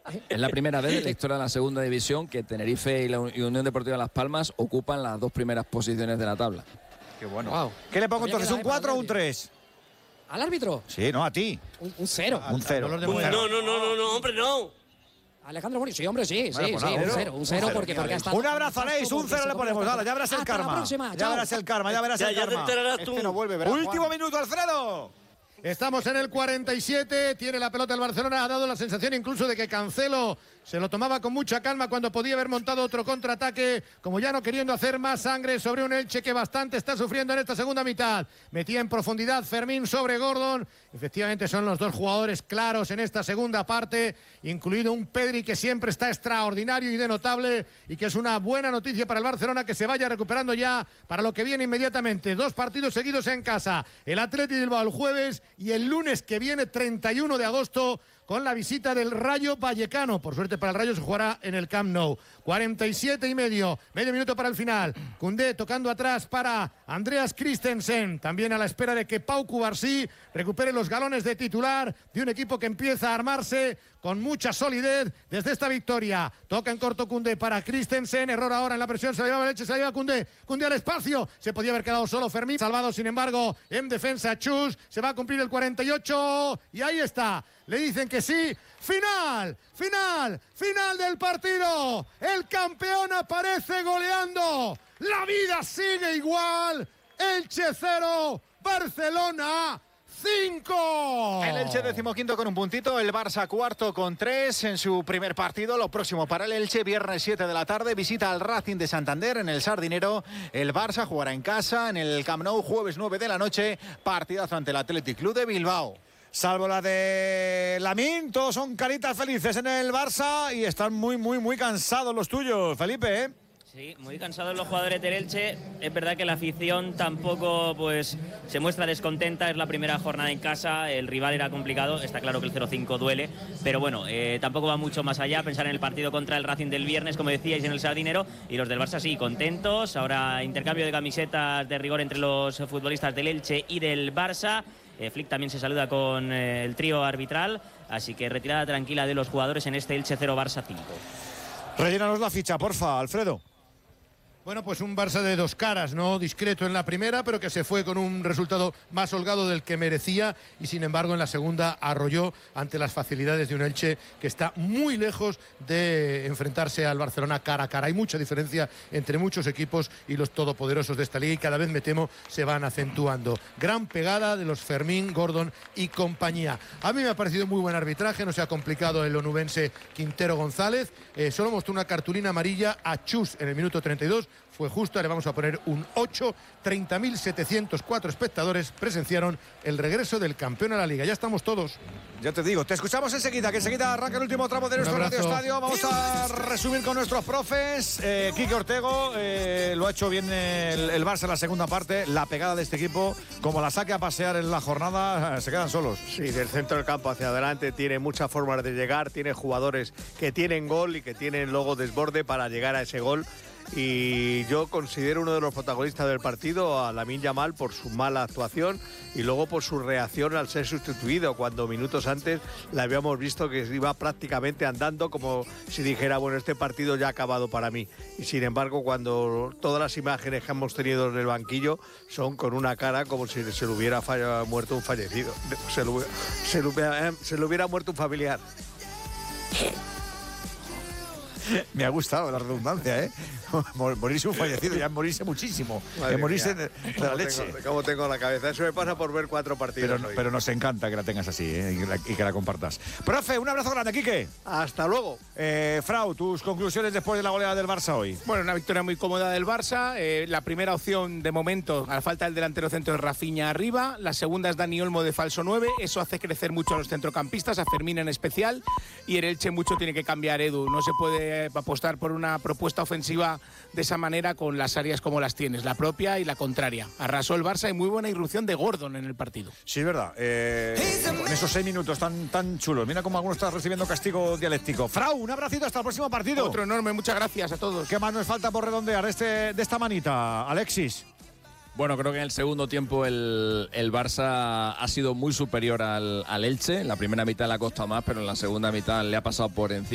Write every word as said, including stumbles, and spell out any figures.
Es la primera vez en la historia de la segunda división que Tenerife y la Unión Deportiva Las Palmas ocupan las dos primeras posiciones de la tabla. Qué bueno. Wow. ¿Qué le pongo entonces? ¿Un cuatro o un tres? ¿Al árbitro? Sí, no, a ti. Un, un cero. Un cero. No, no, no, no, no, hombre, no. Alejandro Mori, sí, hombre, sí, Bueno, sí, pues sí, nada, un un cero, un cero, porque, porque hasta... Un abrazo, Aleix, un cero le ponemos. Dale, ya verás el Hasta la karma. próxima, Ya chao. verás el karma, ya verás Ya, el ya te karma. enterarás tú. Este no vuelve, verás, Último Juan. minuto, Alfredo. Estamos en el cuarenta y siete, tiene la pelota el Barcelona, ha dado la sensación incluso de que Cancelo se lo tomaba con mucha calma cuando podía haber montado otro contraataque, como ya no queriendo hacer más sangre sobre un Elche que bastante está sufriendo en esta segunda mitad. Metía en profundidad Fermín sobre Gordon, efectivamente son los dos jugadores claros en esta segunda parte, incluido un Pedri que siempre está extraordinario y de notable, y que es una buena noticia para el Barcelona que se vaya recuperando ya para lo que viene inmediatamente. Dos partidos seguidos en casa, el Athletic Bilbao el jueves y el lunes que viene, treinta y uno de agosto, con la visita del Rayo Vallecano. Por suerte para el Rayo se jugará en el Camp Nou. cuarenta y siete y medio, medio minuto para el final. Koundé tocando atrás para Andreas Christensen, también a la espera de que Pau Cubarsí recupere los galones de titular de un equipo que empieza a armarse con mucha solidez desde esta victoria. Toca en corto Koundé para Christensen, error ahora en la presión, se la lleva Leche, se la lleva Koundé, Koundé al espacio, se podía haber quedado solo Fermín, salvado sin embargo en defensa Chus, se va a cumplir el cuarenta y ocho y ahí está, le dicen que sí, final, final, final del partido, el campeón aparece goleando, la vida sigue igual, Elche cero, Barcelona cinco. El Elche decimoquinto con un puntito, el Barça cuarto con tres en su primer partido. Lo próximo para el Elche, viernes siete de la tarde, visita al Racing de Santander en el Sardinero. El Barça jugará en casa en el Camp Nou, jueves nueve de la noche, partidazo ante el Athletic Club de Bilbao. Salvo la de Lamine, todos son caritas felices en el Barça y están muy, muy, muy cansados los tuyos, Felipe, ¿eh? Sí, muy cansados los jugadores del Elche. Es verdad que la afición tampoco pues se muestra descontenta. Es la primera jornada en casa, el rival era complicado. Está claro que el cero cinco duele, pero bueno, eh, tampoco va mucho más allá. Pensar en el partido contra el Racing del viernes, como decíais, en el Sardinero. Y los del Barça sí, contentos. Ahora intercambio de camisetas de rigor entre los futbolistas del Elche y del Barça. Eh, Flick también se saluda con eh, el trío arbitral. Así que retirada tranquila de los jugadores en este Elche cero Barça cinco. Rellénanos la ficha, porfa, Alfredo. Bueno, pues un Barça de dos caras, ¿no? Discreto en la primera, pero que se fue con un resultado más holgado del que merecía y sin embargo en la segunda arrolló ante las facilidades de un Elche que está muy lejos de enfrentarse al Barcelona cara a cara. Hay mucha diferencia entre muchos equipos y los todopoderosos de esta liga y cada vez, me temo, se van acentuando. Gran pegada de los Fermín, Gordon y compañía. A mí me ha parecido muy buen arbitraje, no se ha complicado el onubense Quintero González. Eh, solo mostró una cartulina amarilla a Chus en el minuto treinta y dos. Fue justo, le vamos a poner un ocho. treinta mil setecientos cuatro espectadores presenciaron el regreso del campeón a la Liga. Ya estamos todos. Ya te digo, te escuchamos enseguida, que enseguida arranca el último tramo de nuestro Radio Estadio. Vamos a resumir con nuestros profes. Eh, Quique Ortego, eh, lo ha hecho bien el, el Barça en la segunda parte. La pegada de este equipo, como la saque a pasear en la jornada, se quedan solos. Sí, del centro del campo hacia adelante tiene muchas formas de llegar, tiene jugadores que tienen gol y que tienen luego desborde para llegar a ese gol. Y yo considero uno de los protagonistas del partido a Lamine Yamal por su mala actuación y luego por su reacción al ser sustituido, cuando minutos antes le habíamos visto que iba prácticamente andando como si dijera, bueno, este partido ya ha acabado para mí. Y sin embargo, cuando todas las imágenes que hemos tenido en el banquillo son con una cara como si se le hubiera muerto un fallecido, se le, se le hubiera, se le hubiera muerto un familiar. Me ha gustado la redundancia, ¿eh? Morirse un fallecido, ya morirse muchísimo. Madre morirse mía. de, de la ¿Cómo leche. Tengo, ¿Cómo tengo la cabeza? Eso me pasa por ver cuatro partidos Pero, hoy. pero nos encanta que la tengas así, ¿eh? y, que la, y que la compartas. Profe, un abrazo grande, Quique. Hasta luego. Eh, Frau, tus conclusiones después de la goleada del Barça hoy. Bueno, una victoria muy cómoda del Barça. Eh, la primera opción de momento, a la falta del delantero centro, es Rafinha arriba. La segunda es Dani Olmo de falso nueve. Eso hace crecer mucho a los centrocampistas, a Fermín en especial. Y el Elche mucho tiene que cambiar, Edu. No se puede apostar por una propuesta ofensiva de esa manera con las áreas como las tienes, la propia y la contraria. Arrasó el Barça y muy buena irrupción de Gordon en el partido. Sí, es verdad. Eh, en esos seis minutos tan, tan chulos. Mira cómo alguno está recibiendo castigo dialéctico. Frau, un abracito hasta el próximo partido. Otro enorme, muchas gracias a todos. ¿Qué más nos falta por redondear este, de esta manita, Alexis? Bueno, creo que en el segundo tiempo el, el Barça ha sido muy superior al, al Elche. En la primera mitad le ha costado más, pero en la segunda mitad le ha pasado por encima.